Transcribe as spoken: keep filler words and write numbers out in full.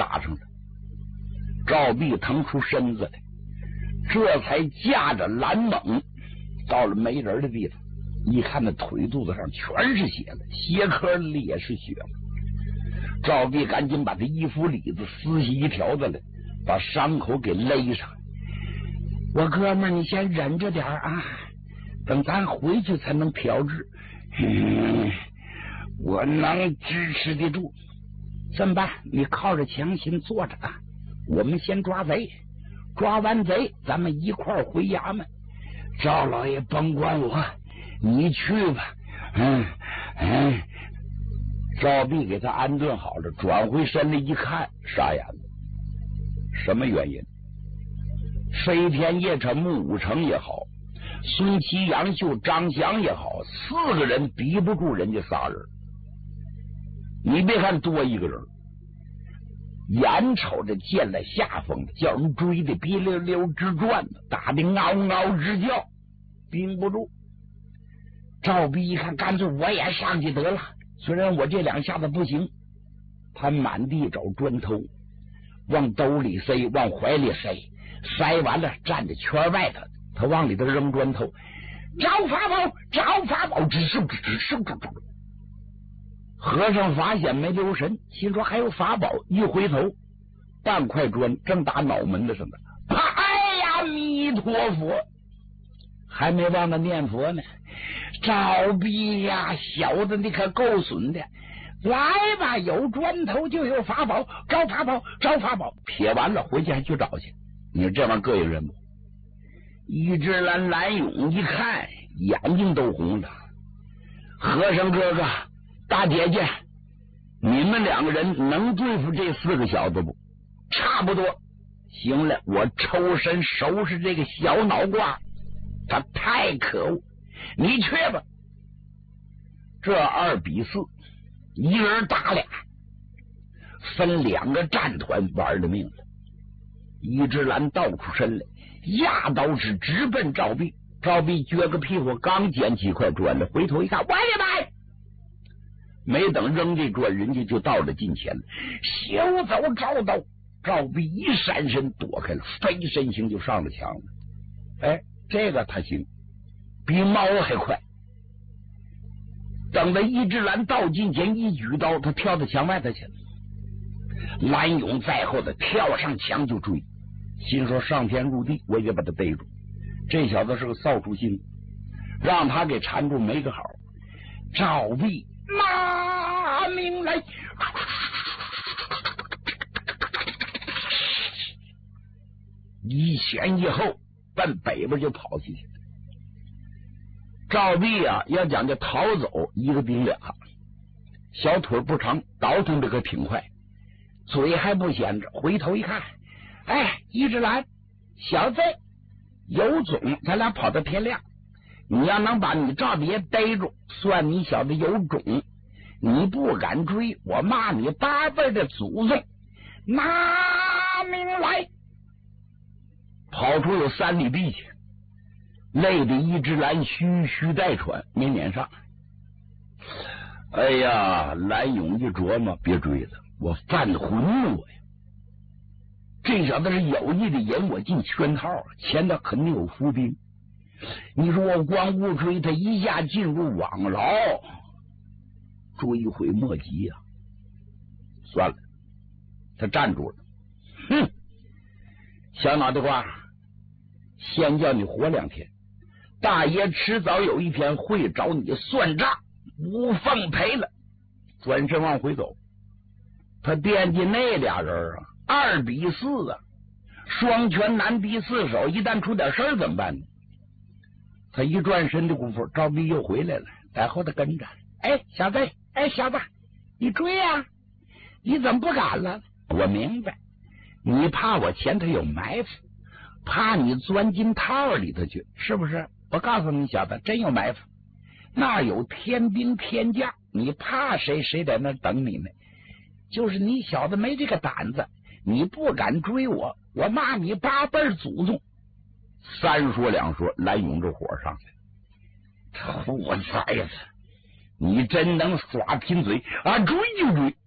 搭上了。赵壁腾出身子来，这才架着蓝猛到了没人的地方。一看那腿肚子上全是血了，鞋壳里也是血了。赵壁赶紧把这衣服里子撕下一条子来，把伤口给勒上。我哥们儿，你先忍着点啊，等咱回去才能调治。嗯，我能支持得住。这么办？你靠着墙先坐着啊，我们先抓贼，抓完贼咱们一块儿回衙门。赵老爷甭管我，你去吧。嗯嗯。赵壁给他安顿好了，转回身来一看，傻眼了。什么原因？飞天夜叉穆武成也好，孙琦、杨秀、张翔也好，四个人比不住人家仨人。你别看多一个人，眼瞅着见了下风，叫人追的鼻溜溜直转，打的嗷嗷直叫，顶不住。赵壁一看，干脆我也上去得了。虽然我这两下子不行，他满地找砖头，往兜里塞，往怀里塞，塞完了站在圈外头，他往里头扔砖头，找法宝，找法宝，只是只是只是。和尚发现没留神，心说还有法宝，一回头，半块砖正打脑门子上的，哎呀，弥陀佛！还没忘了念佛呢。赵壁呀，小子你可够损的！来吧，有砖头就有法宝，找法宝，找法宝。撇完了，回去还去找去。你说这玩意儿膈应人不？一只蓝蓝勇一看，眼睛都红了。和尚哥哥，大姐姐，你们两个人能对付这四个小子不？差不多。行了，我抽身收拾这个小脑瓜，他太可恶。你去吧。这二比四，一人打俩，分两个战团玩了命了。一只蓝倒出身来，压刀是直奔赵壁。赵壁撅个屁股，刚捡起块砖来，回头一看，我的妈！没等扔这砖，人家就到了近前了，休走赵刀！赵壁一闪身躲开了，飞身形就上了墙了。哎，这个他行，比猫还快。等到一只蓝到近前，一举刀，他跳到墙外头去了。蓝勇在后的跳上墙就追，心说上天入地，我也把他逮住。这小子是个扫帚星，让他给缠住没个好。赵壁拿命来，一前一后奔北边就跑进去了。赵壁啊，要讲究逃走，一个顶俩，小腿不长，倒腾的可挺快，嘴还不闲着。回头一看，哎，一只蓝小子有种，咱俩跑到天亮。你要能把你赵别逮住，算你小子有种。你不敢追，我骂你八辈的祖宗！拿命来！跑出有三里地去，累得一只蓝吁吁带喘，没撵上。哎呀，蓝勇一琢磨，别追了，我犯浑了我呀！这小子是有意的引我进圈套，前头肯定有伏兵。你说我光不追他，一下进入网牢，追悔莫及呀、啊！算了，他站住了。哼，小脑袋瓜，先叫你活两天，大爷迟早有一天会找你算账，无奉陪了。转身往回走，他惦记那俩人啊，二比四啊，双拳难敌四手，一旦出点事儿怎么办呢？他一转身的功夫，赵壁又回来了，在后头跟着。哎，小子，哎，小子，你追呀、啊？你怎么不敢了？我明白，你怕我前头有埋伏，怕你钻进套里头去，是不是？我告诉你，小子，真有埋伏，那有天兵天将，你怕谁？谁在那等你呢？就是你小子没这个胆子，你不敢追我，我骂你八辈祖宗。三说两说，蓝勇这火上来，我崽子，你真能耍贫嘴啊！追就追，